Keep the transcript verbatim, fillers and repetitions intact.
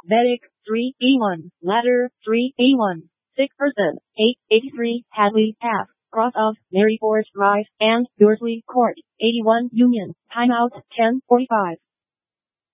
Medic, three E one. Ladder, three E one. Sick person, eight eighty-three. Hadley, half. Cross of Maryford Drive and Dursley Court, eighty-one Union. Timeout, ten forty-five.